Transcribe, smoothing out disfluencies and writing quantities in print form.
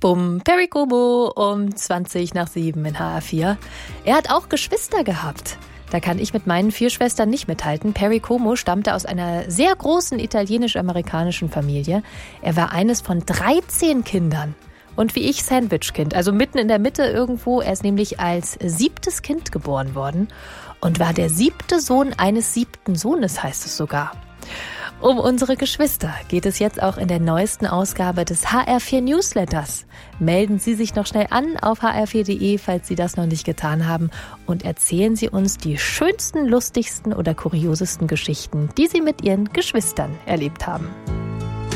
Bum, Perry Como um 7:20 in HR4. Er hat auch Geschwister gehabt. Da kann ich mit meinen 4 Schwestern nicht mithalten. Perry Como stammte aus einer sehr großen italienisch-amerikanischen Familie. Er war eines von 13 Kindern. Und wie ich Sandwich-Kind, also mitten in der Mitte irgendwo. Er ist nämlich als 7. Kind geboren worden und war der 7. Sohn eines 7. Sohnes, heißt es sogar. Um unsere Geschwister geht es jetzt auch in der neuesten Ausgabe des HR4 Newsletters. Melden Sie sich noch schnell an auf hr4.de, falls Sie das noch nicht getan haben, und erzählen Sie uns die schönsten, lustigsten oder kuriosesten Geschichten, die Sie mit Ihren Geschwistern erlebt haben.